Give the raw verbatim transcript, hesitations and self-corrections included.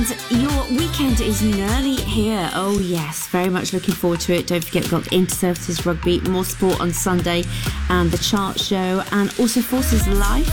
And your weekend is nearly here. Oh yes, very much looking forward to it. Don't forget, we've got Inter-Services Rugby, more sport on Sunday, and the chart show, and also Forces Live